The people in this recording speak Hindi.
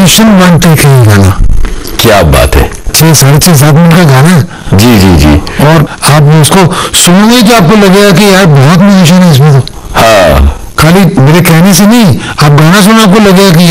मिशन वन टेक है ये गाना। क्या बात है। 6-7 मिनट का गाना है। जी जी जी। और आप उसको सुनोगे तो आपको लगेगा कि यार बहुत म्यूजिशियन है इसमें तो। हाँ। खाली मेरे कहने से नहीं, आप गाना सुना आपको लगेगा कि